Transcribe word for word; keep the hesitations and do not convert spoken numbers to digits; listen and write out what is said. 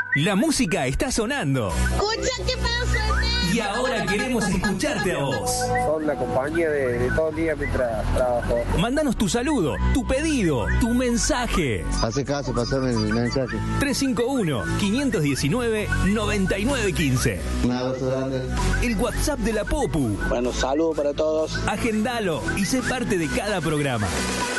La música está sonando. Escucha qué pasa. Y ahora queremos escucharte a vos. Son la compañía de, de todo el día mientras trabajo. Mándanos tu saludo, tu pedido, tu mensaje. Hace caso, pasame el mensaje. tres cinco uno, cinco uno nueve, nueve nueve uno cinco. Un abrazo grande. El WhatsApp de la Popu. Bueno, saludos para todos. Agendalo y sé parte de cada programa.